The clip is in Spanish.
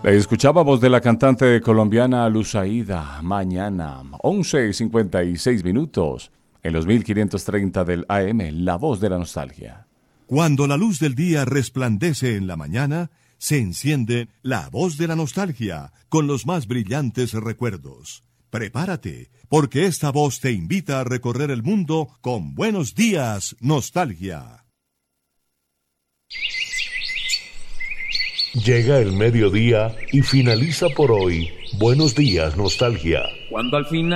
Escuchábamos de la cantante colombiana Luzaida, Mañana, 11:56 en los 1530 del AM, La Voz de la Nostalgia. Cuando la luz del día resplandece en la mañana, se enciende La Voz de la Nostalgia con los más brillantes recuerdos. Prepárate, porque esta voz te invita a recorrer el mundo con Buenos Días, Nostalgia. Llega el mediodía y finaliza por hoy Buenos Días, Nostalgia. Cuando al final